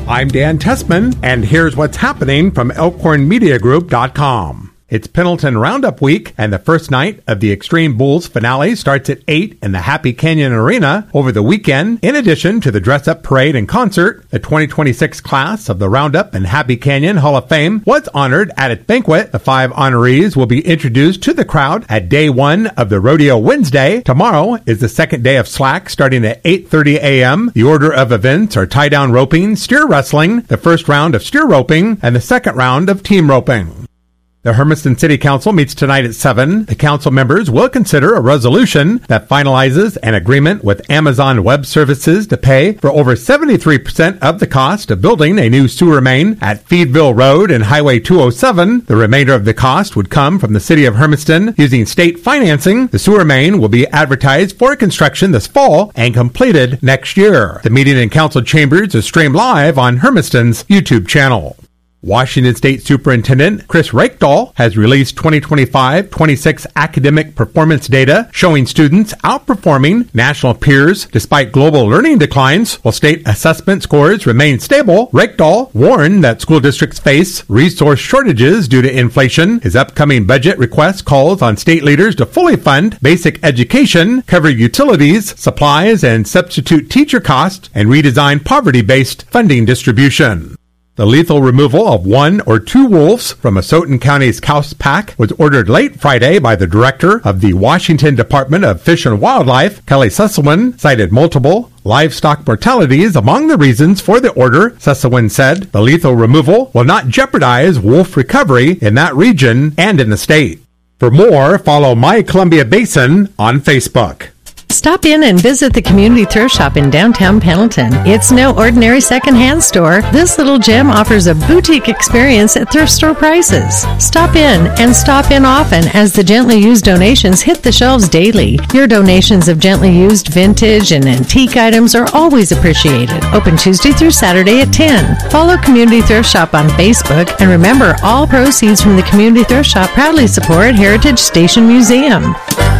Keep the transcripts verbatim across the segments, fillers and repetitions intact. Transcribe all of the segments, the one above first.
I'm Dan Tessman, and here's what's happening from elkhorn media group dot com. It's Pendleton Roundup Week, and the first night of the Extreme Bulls finale starts at eight in the Happy Canyon Arena over the weekend. In addition to the dress-up parade and concert, the twenty twenty-six class of the Roundup and Happy Canyon Hall of Fame was honored at its banquet. The five honorees will be introduced to the crowd at day one of the Rodeo Wednesday. Tomorrow is the second day of slack, starting at eight thirty a.m. The order of events are tie-down roping, steer wrestling, the first round of steer roping, and the second round of team roping. The Hermiston City Council meets tonight at seven. The council members will consider a resolution that finalizes an agreement with Amazon Web Services to pay for over seventy-three percent of the cost of building a new sewer main at Feedville Road and Highway two oh seven. The remainder of the cost would come from the city of Hermiston using state financing. The sewer main will be advertised for construction this fall and completed next year. The meeting in council chambers is streamed live on Hermiston's YouTube channel. Washington State Superintendent Chris Reykdal has released twenty twenty-five twenty-six academic performance data showing students outperforming national peers despite global learning declines. While state assessment scores remain stable, Reykdal warned that school districts face resource shortages due to inflation. His upcoming budget request calls on state leaders to fully fund basic education, cover utilities, supplies, and substitute teacher costs, and redesign poverty-based funding distribution. The lethal removal of one or two wolves from Asotin County's Couse Pack was ordered late Friday by the director of the Washington Department of Fish and Wildlife. Kelly Sussowin cited multiple livestock mortalities among the reasons for the order. Sussowin said the lethal removal will not jeopardize wolf recovery in that region and in the state. For more, follow My Columbia Basin on Facebook. Stop in and visit the Community Thrift Shop in downtown Pendleton. It's no ordinary secondhand store. This little gem offers a boutique experience at thrift store prices. Stop in and stop in often as the gently used donations hit the shelves daily. Your donations of gently used vintage and antique items are always appreciated. Open Tuesday through Saturday at ten. Follow Community Thrift Shop on Facebook, and remember, all proceeds from the Community Thrift Shop proudly support Heritage Station Museum.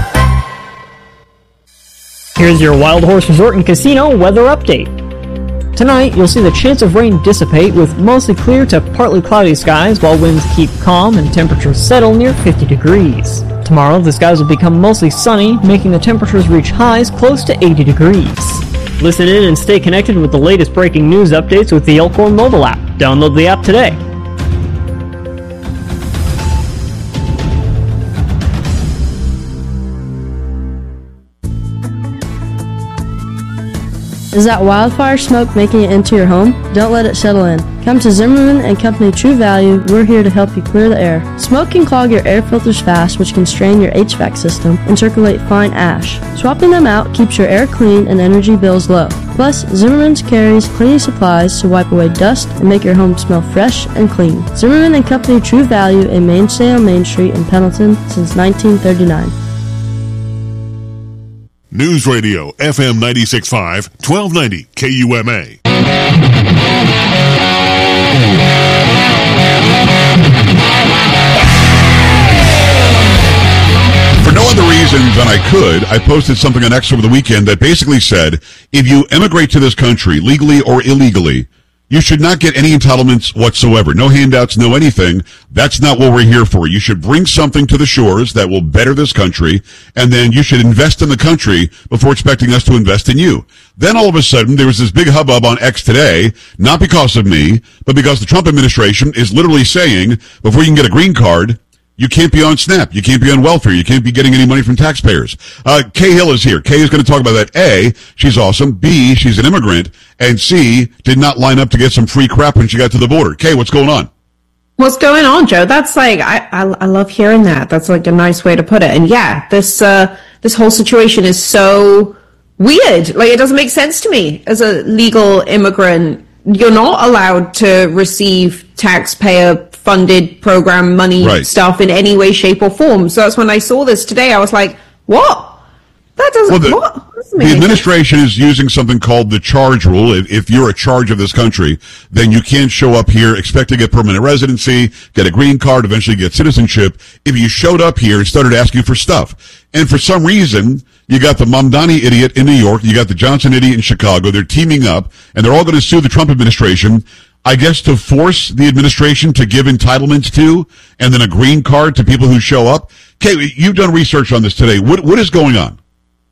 Here's your Wild Horse Resort and Casino weather update. Tonight, you'll see the chance of rain dissipate with mostly clear to partly cloudy skies while winds keep calm and temperatures settle near fifty degrees. Tomorrow, the skies will become mostly sunny, making the temperatures reach highs close to eighty degrees. Listen in and stay connected with the latest breaking news updates with the Elkhorn mobile app. Download the app today. Is that wildfire smoke making it into your home? Don't let it settle in. Come to Zimmerman and Company True Value. We're here to help you clear the air. Smoke can clog your air filters fast, which can strain your H V A C system and circulate fine ash. Swapping them out keeps your air clean and energy bills low. Plus, Zimmerman's carries cleaning supplies to wipe away dust and make your home smell fresh and clean. Zimmerman and Company True Value, a mainstay on Main Street in Pendleton since nineteen thirty-nine. News Radio, F M ninety-six point five, twelve ninety K U M A. For no other reason than I could, I posted something on X over the weekend that basically said, if you emigrate to this country, legally or illegally, you should not get any entitlements whatsoever. No handouts, no anything. That's not what we're here for. You should bring something to the shores that will better this country, and then you should invest in the country before expecting us to invest in you. Then all of a sudden, there was this big hubbub on X today, not because of me, but because the Trump administration is literally saying, before you can get a green card, you can't be on SNAP. You can't be on welfare. You can't be getting any money from taxpayers. Uh, Kay Hill is here. Kay is going to talk about that. A, she's awesome. B, she's an immigrant. And C, did not line up to get some free crap when she got to the border. Kay, what's going on? What's going on, Joe? That's like, I, I, I love hearing that. That's like a nice way to put it. And yeah, this, uh, this whole situation is so weird. Like, it doesn't make sense to me as a legal immigrant. You're not allowed to receive taxpayer funded program money right. stuff in any way, shape, or form. So that's when I saw this today. I was like, what? That doesn't, well, the, what? Doesn't the administration sense. Is using something called the charge rule. If, if you're a charge of this country, then you can't show up here, expect to get permanent residency, get a green card, eventually get citizenship, if you showed up here and started asking for stuff. And for some reason, You got the Mamdani idiot in New York. You got the Johnson idiot in Chicago. They're teaming up, and they're all going to sue the Trump administration, I guess, to force the administration to give entitlements to and then a green card to people who show up. Kate, you've done research on this today. What What is going on?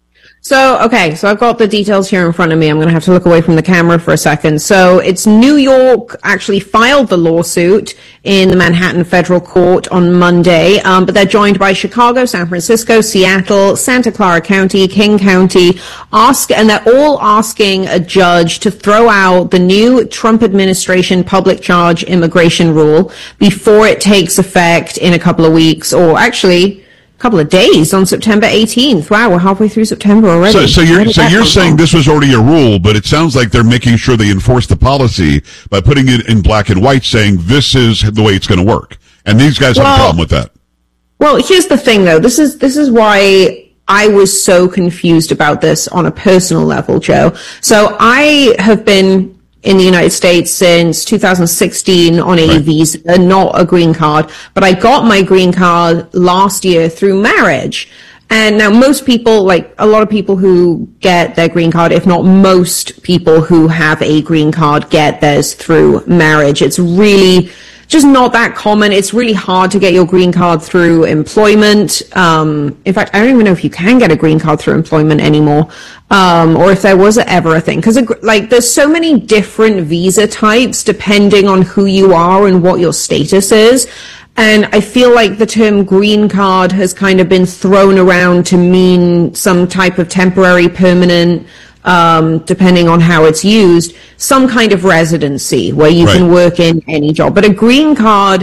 So, okay, so I've got the details here in front of me. I'm going to have to look away from the camera for a second. So it's New York actually filed the lawsuit in the Manhattan Federal Court on Monday, um, but they're joined by Chicago, San Francisco, Seattle, Santa Clara County, King County, ask, and they're all asking a judge to throw out the new Trump administration public charge immigration rule before it takes effect in a couple of weeks, or actually couple of days on September eighteenth. Wow, we're halfway through September already. So, so you're, so you're saying this was already a rule, but it sounds like they're making sure they enforce the policy by putting it in black and white, saying this is the way it's going to work. And these guys well, have a problem with that. Well, here's the thing, though. This is this is why I was so confused about this on a personal level, Joe. So I have been in the United States since two thousand sixteen on a right. visa, not a green card. But I got my green card last year through marriage. And now most people, like a lot of people who get their green card, if not most people who have a green card, get theirs through marriage. It's really just not that common. It's really hard to get your green card through employment. Um, in fact, I don't even know if you can get a green card through employment anymore, um, or if there was ever a thing. Because like, there's so many different visa types depending on who you are and what your status is. And I feel like the term green card has kind of been thrown around to mean some type of temporary, permanent, um, depending on how it's used, some kind of residency where you right. can work in any job. But a green card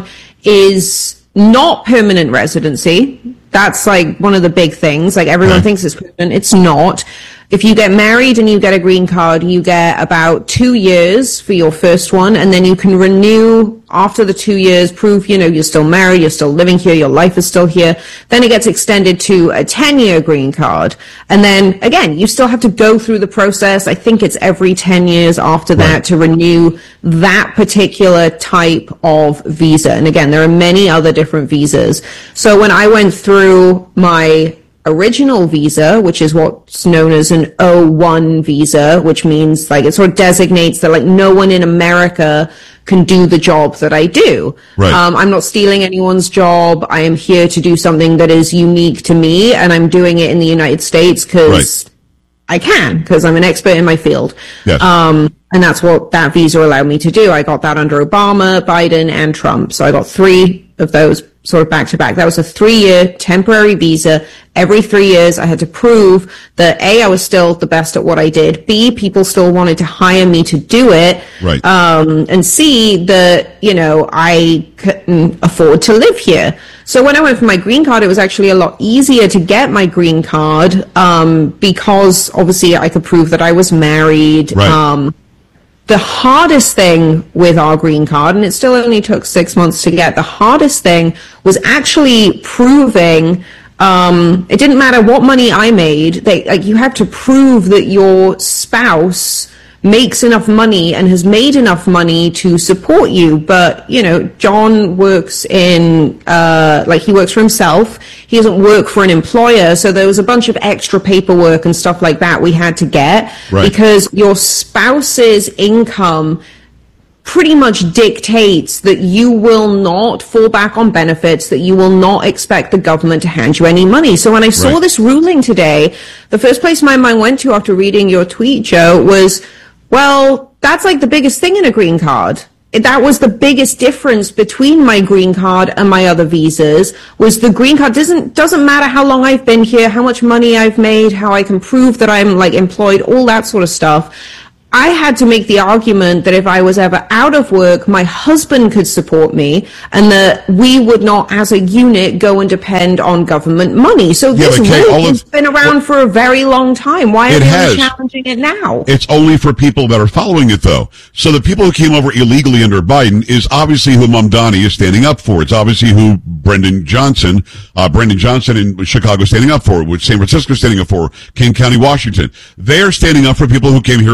is not permanent residency. That's like one of the big things. Like everyone right. thinks it's permanent. It's not. If you get married and you get a green card, you get about two years for your first one, and then you can renew after the two years, prove, you know, you're still married, you're still living here, your life is still here. Then it gets extended to a ten-year green card. And then, again, you still have to go through the process. I think it's every ten years after that right. to renew that particular type of visa. And again, there are many other different visas. So when I went through my original visa, which is what's known as an O one visa, which means like it sort of designates that like no one in America can do the job that I do. Right. Um, I'm not stealing anyone's job. I am here to do something that is unique to me, and I'm doing it in the United States because right. I can, because I'm an expert in my field. Yes. Um, and that's what that visa allowed me to do. I got that under Obama, Biden, and Trump. So I got three of those sort of back to back. That was a three-year temporary visa. Every three years, I had to prove that A, I was still the best at what I did. B, people still wanted to hire me to do it. Right. Um, and C, that, you know, I couldn't afford to live here. So when I went for my green card, it was actually a lot easier to get my green card, um, because obviously I could prove that I was married. Right. Um, The hardest thing with our green card, and it still only took six months to get, the hardest thing was actually proving, um, it didn't matter what money I made, they, like you had to prove that your spouse makes enough money and has made enough money to support you. But, you know, John works in, uh, like he works for himself. He doesn't work for an employer. So there was a bunch of extra paperwork and stuff like that we had to get right. because your spouse's income pretty much dictates that you will not fall back on benefits, that you will not expect the government to hand you any money. So when I saw right. this ruling today, the first place my mind went to after reading your tweet, Joe, was, well, that's like the biggest thing in a green card. That was the biggest difference between my green card and my other visas, was the green card doesn't, doesn't matter how long I've been here, how much money I've made, how I can prove that I'm like employed, all that sort of stuff. I had to make the argument that if I was ever out of work, my husband could support me, and that we would not, as a unit, go and depend on government money. So yeah, this Kate, rule of, has been around for a very long time. Why are it they has. challenging it now? It's only for people that are following it, though. So the people who came over illegally under Biden is obviously who Mamdani is standing up for. It's obviously who Brendan Johnson, uh, Brendan Johnson in Chicago is standing up for, which San Francisco is standing up for, King County, Washington. They're standing up for people who came here illegally. That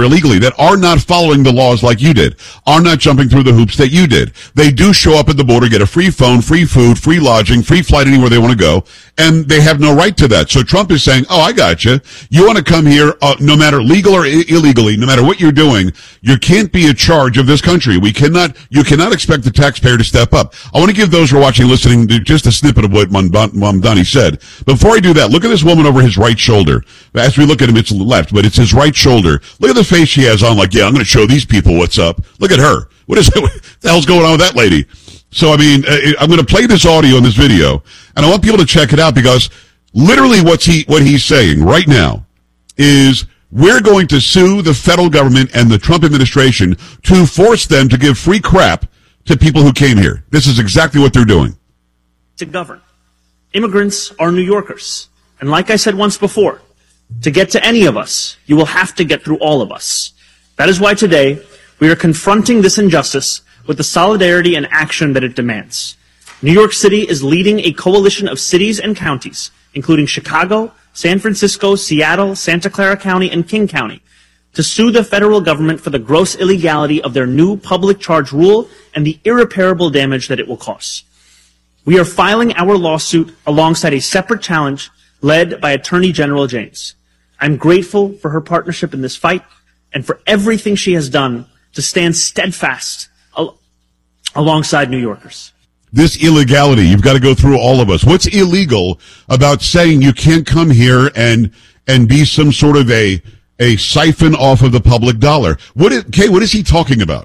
that are not following the laws like you did, are not jumping through the hoops that you did. They do show up at the border, get a free phone, free food, free lodging, free flight anywhere they want to go, and they have no right to that. So Trump is saying, oh, I got you. You want to come here, uh, no matter legal or I- illegally, no matter what you're doing, you can't be in charge of this country. We cannot, you cannot expect the taxpayer to step up. I want to give those who are watching, listening, to just a snippet of what Mamdani said. Before I do that, look at this woman over his right shoulder. As we look at him, it's left, but it's his right shoulder. Look at the face she has on, like, yeah, I'm going to show these people what's up. Look at her. What is what the hell's going on with that lady? So, I mean, I'm going to play this audio in this video, and I want people to check it out, because literally what's he, what he's saying right now is, we're going to sue the federal government and the Trump administration to force them to give free crap to people who came here. This is exactly what they're doing. To govern. Immigrants are New Yorkers. And like I said once before, to get to any of us, you will have to get through all of us. That is why today we are confronting this injustice with the solidarity and action that it demands. New York City is leading a coalition of cities and counties, including Chicago, San Francisco, Seattle, Santa Clara County, and King County, to sue the federal government for the gross illegality of their new public charge rule and the irreparable damage that it will cause. We are filing our lawsuit alongside a separate challenge led by Attorney General James. I'm grateful for her partnership in this fight and for everything she has done to stand steadfast al- alongside New Yorkers. This illegality, you've got to go through all of us. What's illegal about saying you can't come here and and be some sort of a a siphon off of the public dollar? What is, Kay, what is he talking about?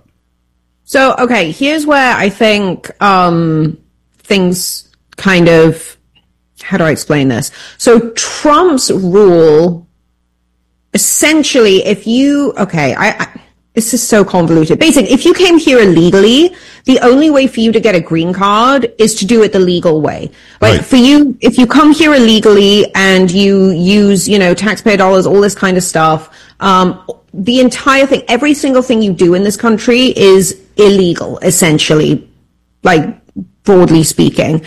So, okay, here's where I think um things kind of, how do I explain this? So Trump's rule, essentially, if you, okay, I, I this is so convoluted. Basically, if you came here illegally, the only way for you to get a green card is to do it the legal way. Like, right. For you, if you come here illegally and you use, you know, taxpayer dollars, all this kind of stuff, um, the entire thing, every single thing you do in this country is illegal, essentially, like, broadly speaking.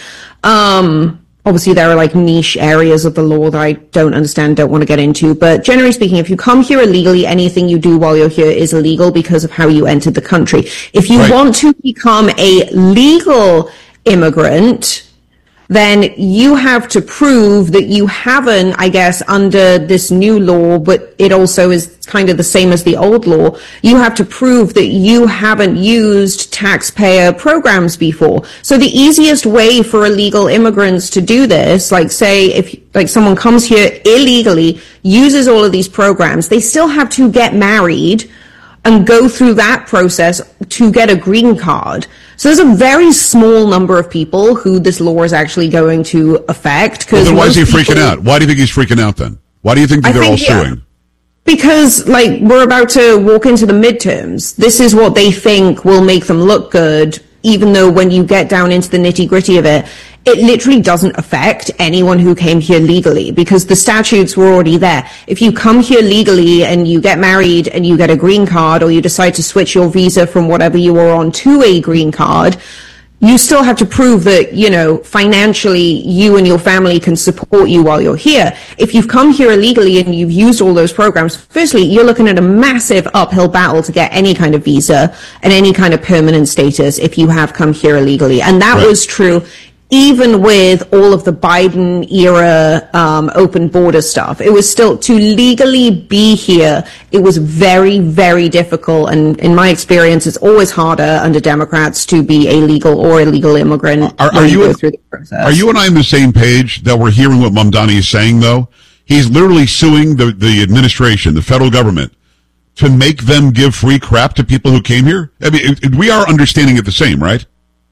Um, Obviously, there are like niche areas of the law that I don't understand, don't want to get into. But generally speaking, if you come here illegally, anything you do while you're here is illegal because of how you entered the country. If you right. want to become a legal immigrant, then you have to prove that you haven't, I guess, under this new law, but it also is kind of the same as the old law, you have to prove that you haven't used taxpayer programs before. So the easiest way for illegal immigrants to do this, like say if like someone comes here illegally, uses all of these programs, they still have to get married and go through that process to get a green card. So there's a very small number of people who this law is actually going to affect. Well, then why is he people, freaking out? Why do you think he's freaking out then? Why do you think that I they're think, all yeah. suing? Because, like, we're about to walk into the midterms. This is what they think will make them look good, even though when you get down into the nitty-gritty of it, it literally doesn't affect anyone who came here legally, because the statutes were already there. If you come here legally and you get married and you get a green card, or you decide to switch your visa from whatever you were on to a green card, you still have to prove that, you know, financially you and your family can support you while you're here. If you've come here illegally and you've used all those programs, firstly, you're looking at a massive uphill battle to get any kind of visa and any kind of permanent status if you have come here illegally. And that right. was true even with all of the Biden era um, open border stuff. It was still, to legally be here, it was very, very difficult. And in my experience, it's always harder under Democrats to be a legal or illegal immigrant. Are, are, you, go through the process. Are you and I on the same page that we're hearing what Mamdani is saying, though? He's literally suing the, the administration, the federal government, to make them give free crap to people who came here? I mean, it, it, we are understanding it the same, right?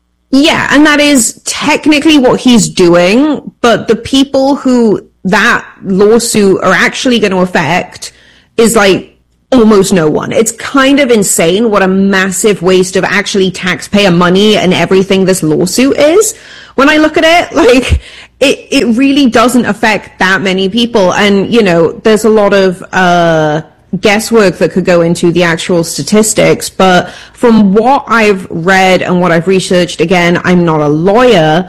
Yeah, and that is technically what he's doing, but the people who that lawsuit are actually going to affect is like almost no one. It's kind of insane what a massive waste of actually taxpayer money and everything this lawsuit is. When I look at it, like, it, it really doesn't affect that many people. And, you know, there's a lot of, uh, guesswork that could go into the actual statistics, but from what I've read and what I've researched, again, I'm not a lawyer,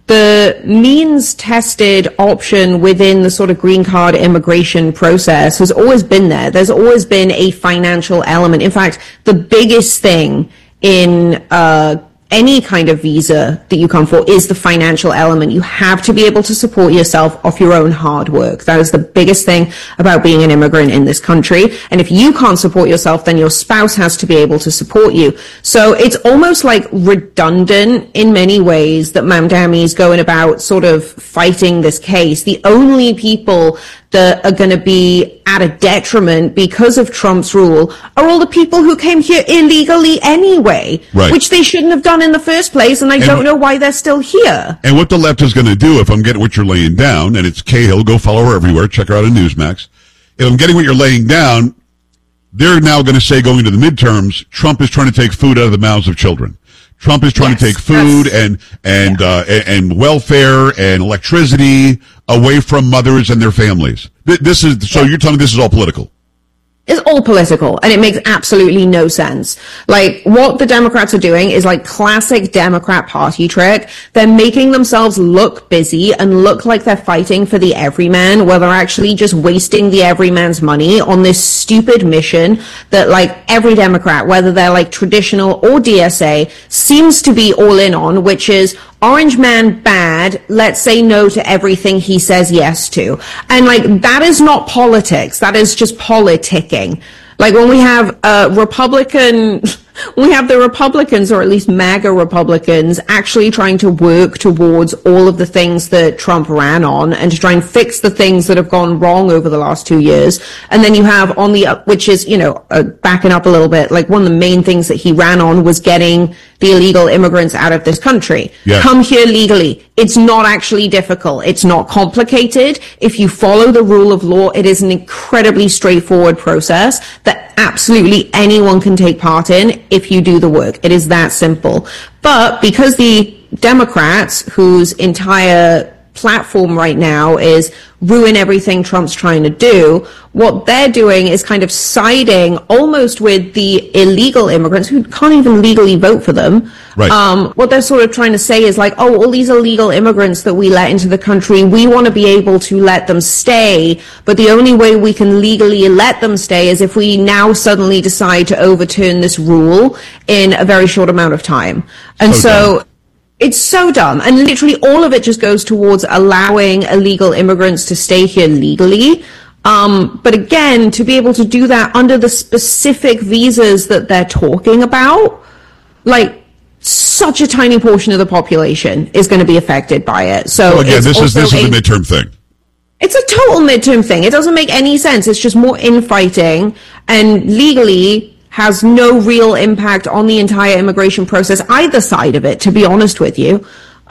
the means tested option within the sort of green card immigration process has always been there. There's always been a financial element. In fact, the biggest thing in uh any kind of visa that you come for is the financial element. You have to be able to support yourself off your own hard work. That is the biggest thing about being an immigrant in this country. And if you can't support yourself, then your spouse has to be able to support you. So it's almost like redundant in many ways that Mamdani is going about sort of fighting this case. The only people that are going to be at a detriment because of Trump's rule are all the people who came here illegally anyway, right. which they shouldn't have done in the first place, and I and don't know why they're still here. And what the left is going to do, if I'm getting what you're laying down, and it's Cahill, go follow her everywhere, check her out on Newsmax. If I'm getting what you're laying down, they're now going to say going into the midterms, Trump is trying to take food out of the mouths of children. Trump is trying yes, to take food and and yeah. uh, and welfare and electricity away from mothers and their families. This is so. Yeah. You're telling me this is all political? It's all political, and it makes absolutely no sense. Like, what the Democrats are doing is like classic Democrat party trick. They're making themselves look busy and look like they're fighting for the everyman, where they're actually just wasting the everyman's money on this stupid mission that, like, every Democrat, whether they're like traditional or D S A, seems to be all in on, which is Orange man bad, let's say no to everything he says yes to. And like, that is not politics. That is just politicking. Like, when we have a Republican, we have the Republicans, or at least MAGA Republicans, actually trying to work towards all of the things that Trump ran on and to try and fix the things that have gone wrong over the last two years. And then you have on the, which is, you know, uh, backing up a little bit, like one of the main things that he ran on was getting the illegal immigrants out of this country. Yeah. Come here legally. It's not actually difficult. It's not complicated. If you follow the rule of law, it is an incredibly straightforward process that absolutely anyone can take part in if you do the work. It is that simple. But because the Democrats, whose entire platform right now is ruin everything Trump's trying to do, what they're doing is kind of siding almost with the illegal immigrants who can't even legally vote for them. Right. Um, what they're sort of trying to say is like, oh, all these illegal immigrants that we let into the country, we want to be able to let them stay, but the only way we can legally let them stay is if we now suddenly decide to overturn this rule in a very short amount of time. And so, so it's so dumb. And literally all of it just goes towards allowing illegal immigrants to stay here legally. Um, but again, to be able to do that under the specific visas that they're talking about, like, such a tiny portion of the population is going to be affected by it. So well, again, this is this is a midterm thing. It's a total midterm thing. It doesn't make any sense. It's just more infighting, and legally has no real impact on the entire immigration process, either side of it, to be honest with you.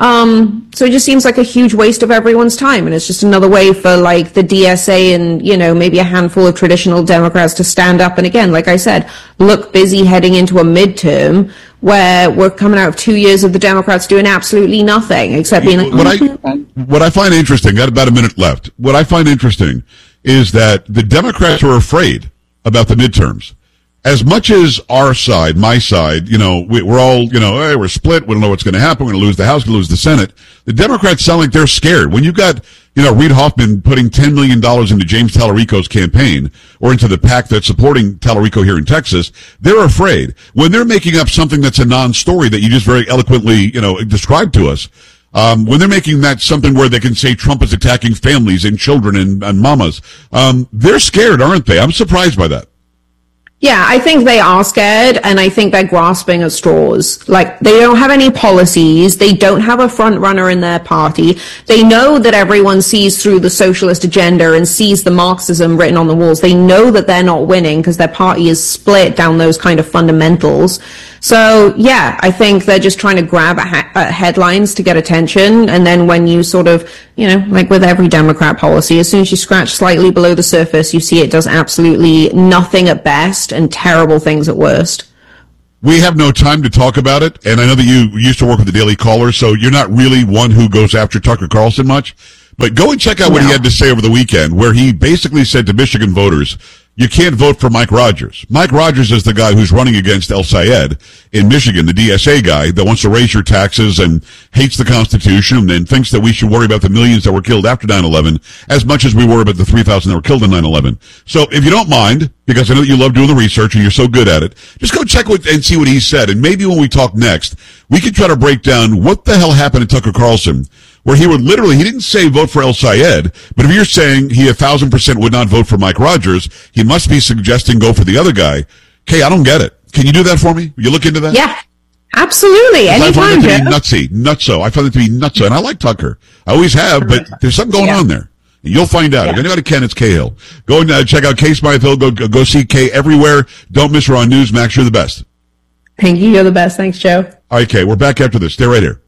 Um, so it just seems like a huge waste of everyone's time, and it's just another way for, like, the D S A and, you know, maybe a handful of traditional Democrats to stand up and, again, like I said, look busy heading into a midterm where we're coming out of two years of the Democrats doing absolutely nothing except being like, what I, what I find interesting, got about a minute left, what I find interesting is that the Democrats are afraid about the midterms. As much as our side, my side, you know, we, we're all, you know, hey, we're split. We don't know what's going to happen. We're going to lose the House, going to lose the Senate. The Democrats sound like they're scared. When you've got, you know, Reid Hoffman putting ten million dollars into James Tallarico's campaign or into the PAC that's supporting Tallarico here in Texas, they're afraid. When they're making up something that's a non-story that you just very eloquently, you know, described to us, um, when they're making that something where they can say Trump is attacking families and children and, and mamas, um, they're scared, aren't they? I'm surprised by that. Yeah, I think they are scared, and I think they're grasping at straws. Like, they don't have any policies, they don't have a front runner in their party, they know that everyone sees through the socialist agenda and sees the Marxism written on the walls, they know that they're not winning because their party is split down those kind of fundamentals. So, yeah, I think they're just trying to grab at ha- at headlines to get attention, and then when you sort of, you know, like with every Democrat policy, as soon as you scratch slightly below the surface, you see it does absolutely nothing at best and terrible things at worst. We have no time to talk about it, and I know that you used to work with the Daily Caller, so you're not really one who goes after Tucker Carlson much, but go and check out what no. he had to say over the weekend, where he basically said to Michigan voters, you can't vote for Mike Rogers. Mike Rogers is the guy who's running against El Sayed in Michigan, the D S A guy that wants to raise your taxes and hates the Constitution and thinks that we should worry about the millions that were killed after nine eleven as much as we worry about the three thousand that were killed in nine eleven. So if you don't mind, because I know that you love doing the research and you're so good at it, just go check what, and see what he said. And maybe when we talk next, we can try to break down what the hell happened to Tucker Carlson, where he would literally, he didn't say vote for El Sayed, but if you're saying he a thousand percent would not vote for Mike Rogers, he must be suggesting go for the other guy. Kay, I don't get it. Can you do that for me? Will you look into that? Yeah, absolutely. I Anytime, find it to Joe. be nutsy, nutso. I find it to be nutso, and I like Tucker. I always have, but there's something going Yeah. on there. You'll find out. Yeah. If anybody can, it's Cahill. Go and uh, check out Kay Smythe-Hill. Go, go, go see Kay everywhere. Don't miss her on Newsmax. You're the best. Thank you. You're the best. Thanks, Joe. All right, Kay, we're back after this. Stay right here.